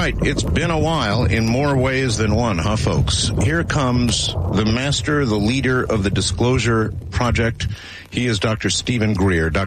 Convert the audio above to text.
right, it's been a while in more ways than one, huh, folks? Here comes the master, the leader of the Disclosure Project. He is Dr. Stephen Greer. Dr.